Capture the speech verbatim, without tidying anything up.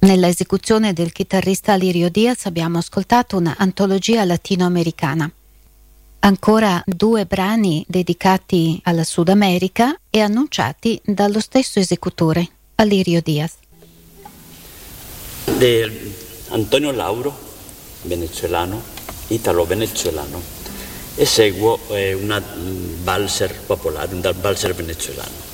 Nella esecuzione del chitarrista Lirio Diaz abbiamo ascoltato una antologia latinoamericana. Ancora due brani dedicati alla Sud America e annunciati dallo stesso esecutore, Lirio Diaz. De Antonio Lauro, venezuelano, italo-venezuelano, e seguo eh, una valser popolare, un valser venezuelano.